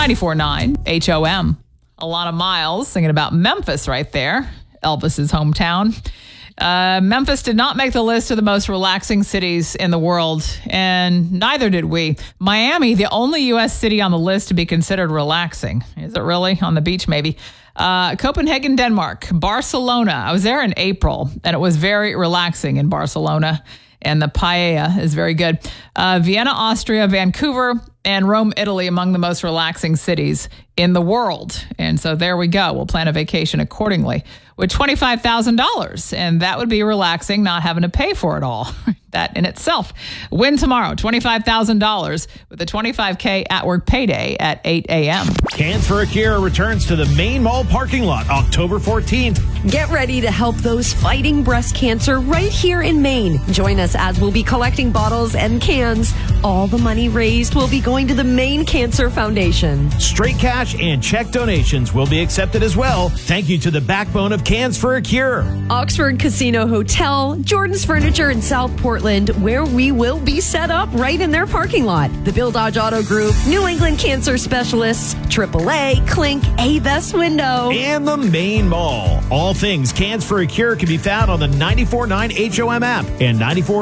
94.9 HOM. A lot of miles thinking about Memphis right there, Elvis's hometown. Memphis did not make the list of the most relaxing cities in the world, and neither did we. Miami, the only U.S. city on the list to be considered relaxing. Is it really? On the beach, maybe. Copenhagen, Denmark. Barcelona. I was there in April, and it was very relaxing in Barcelona, and the paella is very good. Vienna, Austria, Vancouver, and Rome, Italy, among the most relaxing cities in the world. And so there we go. We'll plan a vacation accordingly with $25,000. And that would be relaxing, not having to pay for it all. That in itself. Win tomorrow, $25,000 with a $25K at work payday at 8 a.m. Cans for a Cure returns to the Main Mall parking lot October 14th. Get ready to help those fighting breast cancer right here in Maine. Join us as we'll be collecting bottles and cans. All the money raised will be going to the Maine Cancer Foundation. Straight cash and check donations will be accepted as well. Thank you to the backbone of Cans for a Cure. Oxford Casino Hotel, Jordan's Furniture in South Portland, where we will be set up right in their parking lot. The Bill Dodge Auto Group, New England Cancer Specialists, AAA, Clink, A-Best Window, and the Main Mall. All things Cans for a Cure can be found on the 94.9 HOM app and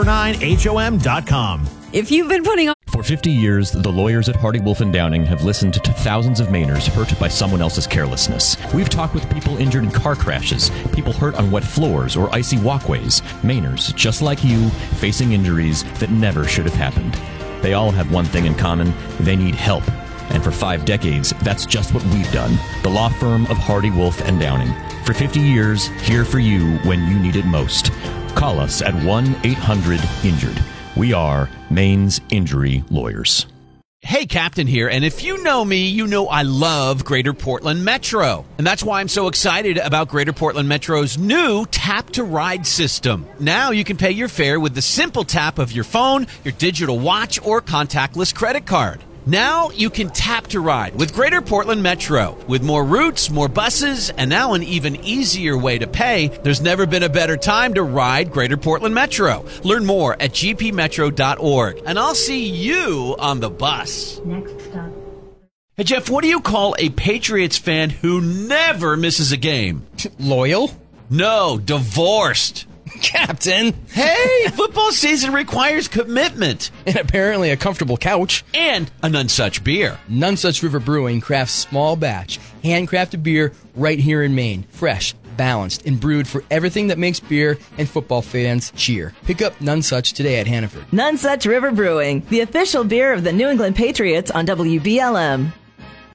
94.9HOM.com. If you've been putting on... For 50 years, the lawyers at Hardy Wolf and Downing have listened to thousands of Mainers hurt by someone else's carelessness. We've talked with people injured in car crashes, people hurt on wet floors or icy walkways, Mainers, just like you, facing injuries that never should have happened. They all have one thing in common: they need help. And for 5 decades, that's just what we've done. The law firm of Hardy Wolf and Downing. For 50 years, here for you when you need it most. Call us at 1-800-INJURED. We are Maine's injury lawyers. Hey, Captain here, and if you know me, you know I love Greater Portland Metro. And that's why I'm so excited about Greater Portland Metro's new tap-to-ride system. Now you can pay your fare with the simple tap of your phone, your digital watch, or contactless credit card. Now you can tap to ride with Greater Portland Metro. With more routes, more buses, and now an even easier way to pay, there's never been a better time to ride Greater Portland Metro. Learn more at gpmetro.org, and I'll see you on the bus. Next stop. Hey, Jeff, what do you call a Patriots fan who never misses a game? Loyal? No, divorced. Captain! Hey, football season requires commitment. And apparently a comfortable couch. And a Nonesuch beer. Nonesuch River Brewing crafts small batch, handcrafted beer right here in Maine. Fresh, balanced, and brewed for everything that makes beer and football fans cheer. Pick up Nonesuch today at Hannaford. Nonesuch River Brewing, the official beer of the New England Patriots on WBLM.